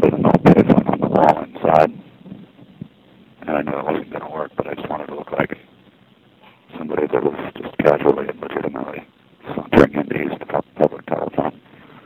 with an old payphone on the wall inside. And I knew it wasn't going to work, but I just wanted to look like somebody that was just casually and legitimately sauntering in to use the public telephone.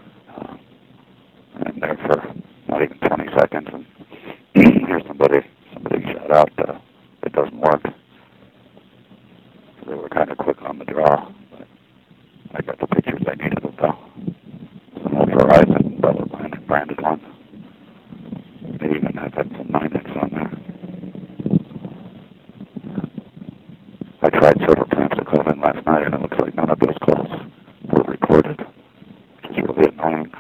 And I'm there for not even 20 seconds, and here's somebody shout out, it doesn't work. So they were kind of quick on the draw, but I got the pictures I needed of though. Some old Verizon Bella branded one. They even had some 9X on there. I tried several times to call in last night, and it looks like none of those calls were recorded, which is really annoying.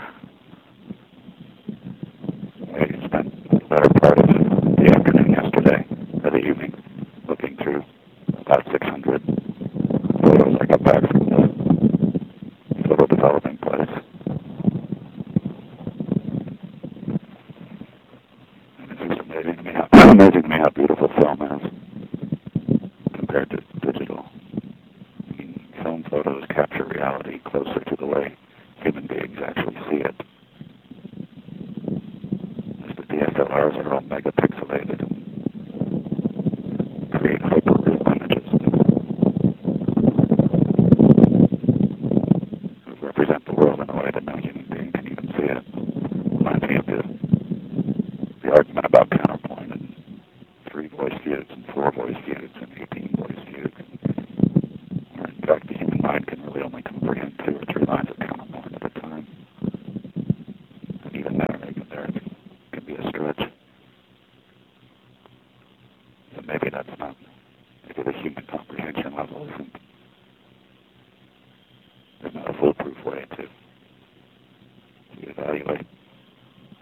I spent the better part of the afternoon yesterday, or the evening, looking through about 600 photos I got back from the photo developing place. And it's just amazing to me how beautiful film is compared to digital. I mean, film photos capture reality closer to the way human beings actually see it. As the DSLRs are all megapixelated and create hyper-real images that represent the world in a way that no human being can even see it. Reminds me of the argument about counterpoint and 3 voice feuds and 4 voice feuds and 18 voice feuds. Or in fact, the human mind can really only comprehend 2 or 3 lines of counterpoint at a time. And even there can be a stretch. So maybe that's not, maybe the human comprehension level